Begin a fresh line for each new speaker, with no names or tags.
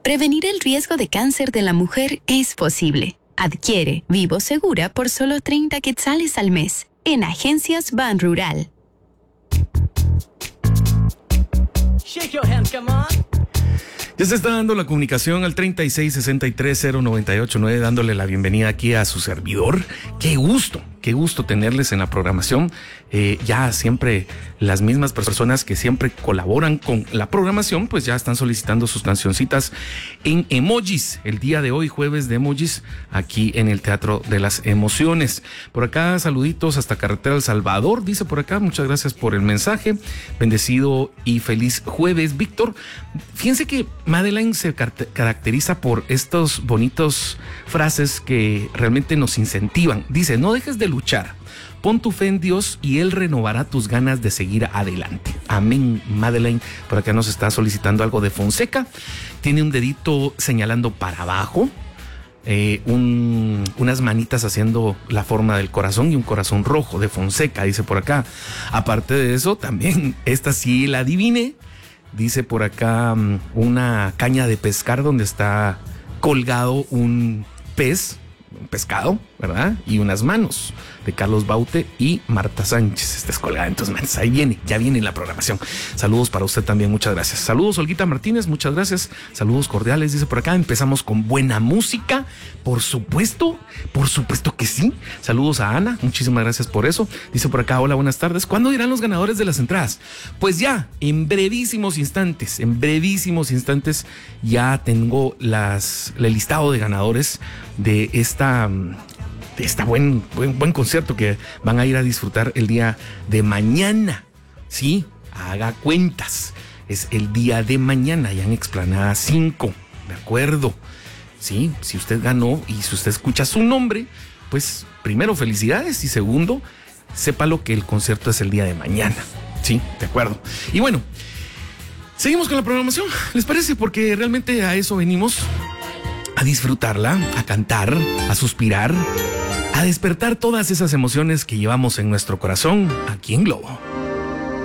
Prevenir el riesgo de cáncer de la mujer es posible. Adquiere Vivo Segura por solo 30 quetzales al mes en Agencias Ban Rural.
Shake your hands, come on.
Ya se está dando la comunicación al 36630989, dándole la bienvenida aquí a su servidor. Qué gusto tenerles en la programación. Ya siempre las mismas personas que siempre colaboran con la programación, pues ya están solicitando sus cancioncitas en emojis. El día de hoy, jueves de emojis, aquí en el Teatro de las Emociones. Por acá, saluditos hasta Carretera El Salvador, dice por acá. Muchas gracias por el mensaje. Bendecido y feliz jueves, Víctor. Fíjense que Madeleine se caracteriza por estos bonitos frases que realmente nos incentivan. Dice: no dejes de luchar, pon tu fe en Dios y Él renovará tus ganas de seguir adelante. Amén, Madeleine. Por acá nos está solicitando algo de Fonseca. Tiene un dedito señalando para abajo, unas manitas haciendo la forma del corazón y un corazón rojo de Fonseca, dice por acá. Aparte de eso, también esta sí la adiviné. Dice por acá una caña de pescar donde está colgado un pez, un pescado, ¿verdad? Y unas manos de Carlos Baute y Marta Sánchez. Esta es colgada en tus manos. Ahí viene, ya viene la programación. Saludos para usted también, muchas gracias. Saludos, Olguita Martínez, muchas gracias. Saludos cordiales, dice por acá. Empezamos con buena música, por supuesto que sí. Saludos a Ana, muchísimas gracias por eso. Dice por acá: hola, buenas tardes. ¿Cuándo dirán los ganadores de las entradas? Pues ya, en brevísimos instantes ya tengo el listado de ganadores de esta buen concierto que van a ir a disfrutar el día de mañana. Sí, haga cuentas. Es el día de mañana, ya en Explanada 5. ¿De acuerdo? Sí, si usted ganó y si usted escucha su nombre, pues primero, felicidades, y segundo, sépalo que el concierto es el día de mañana. Sí, de acuerdo. Y bueno, seguimos con la programación, ¿les parece? Porque realmente a eso venimos, a disfrutarla, a cantar, a suspirar, a despertar todas esas emociones que llevamos en nuestro corazón aquí en Globo.